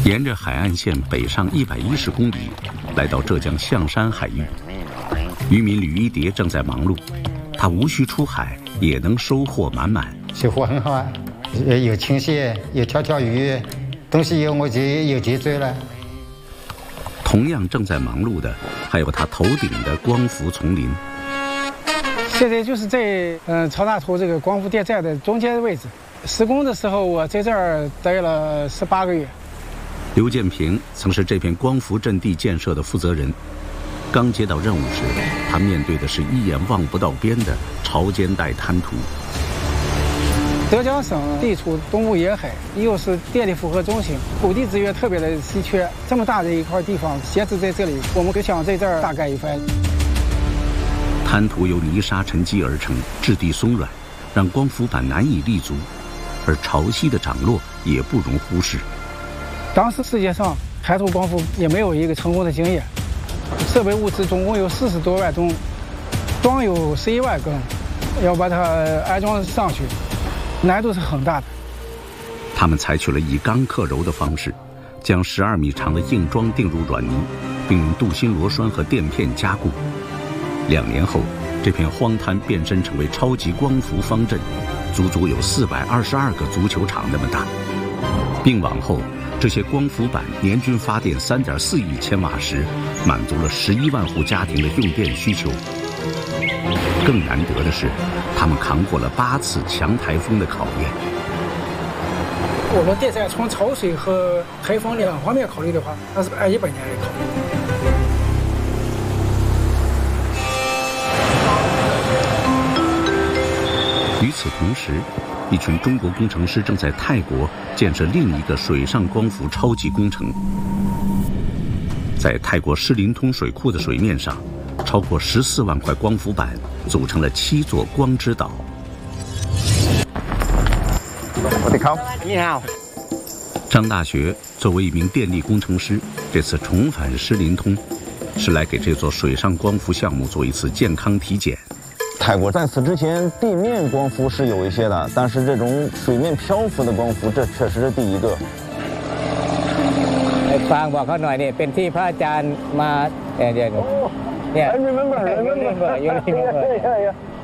沿着海岸线北上110公里，来到浙江象山海域。渔民吕一蝶正在忙碌，他无需出海也能收获满满。 收获很好啊，有清蟹，有条鱼，东西有我就有脊椎了。 同样正在忙碌的还有他头顶的光伏丛林。 现在就是在曹大图这个光伏电站的中间位置。施工的时候，我在这儿待了18个月。 刘建平曾是这片光伏阵地建设的负责人。刚接到任务时，他面对的是一眼望不到边的潮间带滩涂。 浙江省地处东部沿海，又是电力负荷中心，土地资源特别的稀缺。这么大的一块地方闲置在这里，我们就想在这儿大干一番。 滩涂由泥沙沉积而成，质地松软，让光伏板难以立足，而潮汐的涨落也不容忽视。 当时世界上滩涂光伏也没有一个成功的经验，设备物资总共有40多万吨，装有11万根，要把它安装上去，难度是很大的。 他们采取了以钢克柔的方式，将12米长的硬桩钉入软泥，并用镀锌螺栓和垫片加固。2年后，这片荒滩变身成为超级光伏方阵，足足有422个足球场那么大。并网后，这些光伏板年均发电3.4亿千瓦时，满足了11万户家庭的用电需求。更难得的是，他们扛过了8次强台风的考验。 我们电站从潮水和台风两方面考虑的话，那是按100年来考虑。 与此同时，一群中国工程师正在泰国建设另一个水上光伏超级工程。在泰国诗林通水库的水面上，超过14万块光伏板组成了7座光之岛。 你好。 张大学作为一名电力工程师，这次重返诗林通，是来给这座水上光伏项目做一次健康体检。 泰国在此之前，地面光伏是有一些的，但是这种水面漂浮的光伏，这确实是第一个。 ฟังบอกเขาหน่อยเนี่ยเป็นที่พระอาจารย์มาเนี่ย